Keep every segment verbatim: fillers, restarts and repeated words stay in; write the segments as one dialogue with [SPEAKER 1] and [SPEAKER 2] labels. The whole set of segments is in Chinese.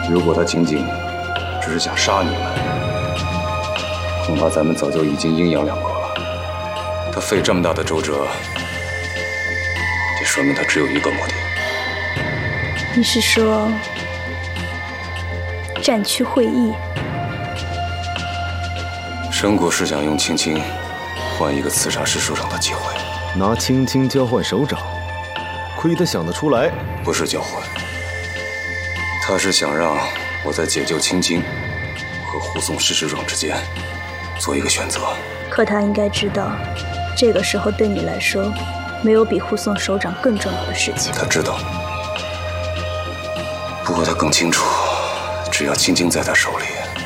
[SPEAKER 1] 如果他仅仅只是想杀你们，恐怕咱们早就已经阴阳两隔了。他费这么大的周折，这说明他只有一个目的。
[SPEAKER 2] 你是说战区会议？
[SPEAKER 1] 申谷是想用青青换一个刺杀师首长的机会，
[SPEAKER 3] 拿青青交换首长，亏他想得出来。
[SPEAKER 1] 不是交换，他是想让我在解救青青和护送师师长之间做一个选择。
[SPEAKER 2] 可他应该知道，这个时候对你来说，没有比护送首长更重要的事情。
[SPEAKER 1] 他知道，不过他更清楚，只要青青在他手里，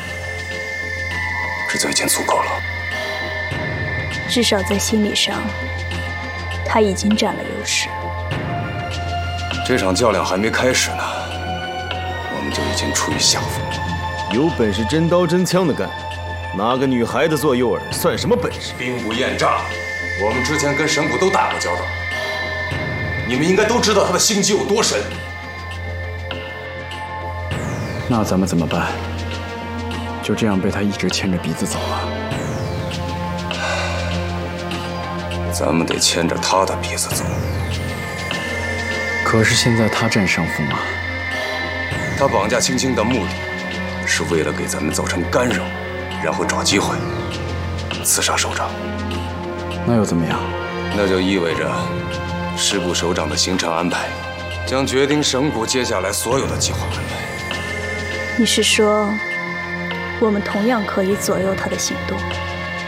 [SPEAKER 1] 这就已经足够了。
[SPEAKER 2] 至少在心理上，他已经占了优势。
[SPEAKER 1] 这场较量还没开始呢，我们就已经处于下风了。
[SPEAKER 3] 有本事真刀真枪的干，拿个女孩子做诱饵算什么本事？
[SPEAKER 1] 兵不厌诈，我们之前跟神谷都打过交道，你们应该都知道他的心机有多深。
[SPEAKER 4] 那咱们怎么办？就这样被他一直牵着鼻子走了？
[SPEAKER 1] 咱们得牵着他的鼻子走。
[SPEAKER 4] 可是现在他占上风啊！
[SPEAKER 1] 他绑架青青的目的，是为了给咱们造成干扰，然后找机会刺杀首长。
[SPEAKER 4] 那又怎么样？
[SPEAKER 1] 那就意味着师部首长的行程安排，将决定神谷接下来所有的计划安排。
[SPEAKER 2] 你是说，我们同样可以左右他的行动？